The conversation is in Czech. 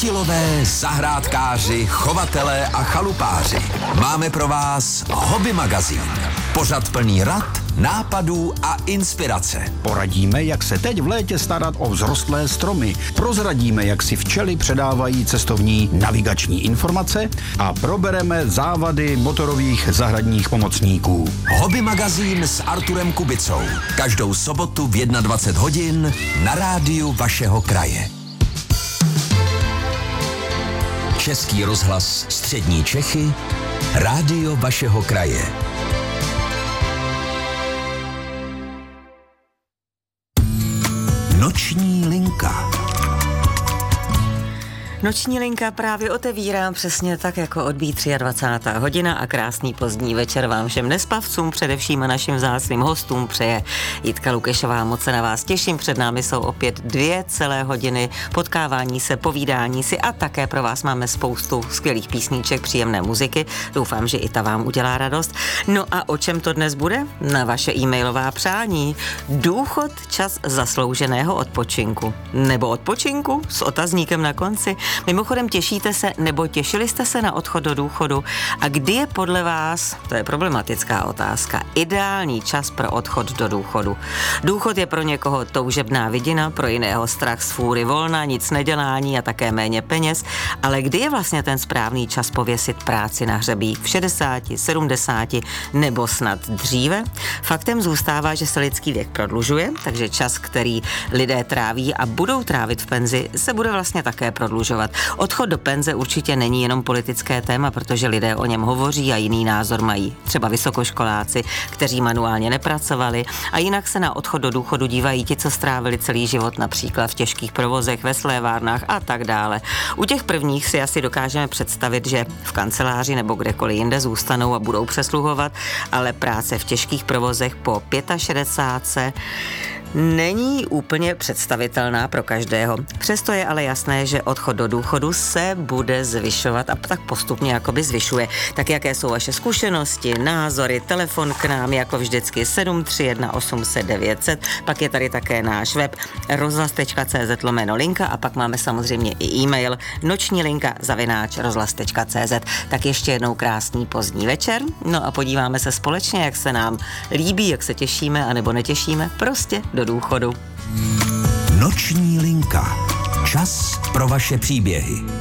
Chytilové, zahrádkáři, chovatelé a chalupáři. Máme pro vás Hobby magazín. Pořad plný rad, nápadů a inspirace. Poradíme, jak se teď v létě starat o vzrostlé stromy. Prozradíme, jak si včely předávají cestovní navigační informace a probereme závady motorových zahradních pomocníků. Hobby magazín s Arturem Kubicou. Každou sobotu v 21 hodin na rádiu vašeho kraje. Český rozhlas Střední Čechy, rádio vašeho kraje. Noční linka. Noční linka právě otevírám přesně tak, jako odbíjí 23. hodina a krásný pozdní večer vám všem nespavcům, především a našim vzácným hostům přeje Jitka Lukešová. Moc se na vás těším, před námi jsou opět 2 celé hodiny potkávání se, povídání si a také pro vás máme spoustu skvělých písníček, příjemné muziky. Doufám, že i ta vám udělá radost. No a o čem to dnes bude? Na vaše e-mailová přání. Důchod, čas zaslouženého odpočinku. Nebo odpočinku s otazníkem na konci. Mimochodem, těšíte se nebo těšili jste se na odchod do důchodu? A kdy je podle vás, to je problematická otázka, ideální čas pro odchod do důchodu? Důchod je pro někoho toužebná vidina, pro jiného strach z fůry volna, nic nedělání a také méně peněz, ale kdy je vlastně ten správný čas pověsit práci na hřebík? V 60, 70 nebo snad dříve? Faktem zůstává, že se lidský věk prodlužuje, takže čas, který lidé tráví a budou trávit v penzi, se bude vlastně také prodlužovat. Odchod do penze určitě není jenom politické téma, protože lidé o něm hovoří a jiný názor mají. Třeba vysokoškoláci, kteří manuálně nepracovali, a jinak se na odchod do důchodu dívají ti, co strávili celý život například v těžkých provozech, ve slévárnách a tak dále. U těch prvních si asi dokážeme představit, že v kanceláři nebo kdekoliv jinde zůstanou a budou přesluhovat, ale práce v těžkých provozech po 65 není úplně představitelná pro každého. Přesto je ale jasné, že odchod do důchodu se bude zvyšovat a tak postupně jakoby zvyšuje. Tak jaké jsou vaše zkušenosti, názory, telefon k nám jako vždycky 731 800 900, pak je tady také náš web rozhlas.cz/linka a pak máme samozřejmě i e-mail nočnilinka@rozhlas.cz. Tak ještě jednou krásný pozdní večer, no a podíváme se společně, jak se nám líbí, jak se těšíme anebo netěšíme prostě do důchodu. Noční linka. Čas pro vaše příběhy.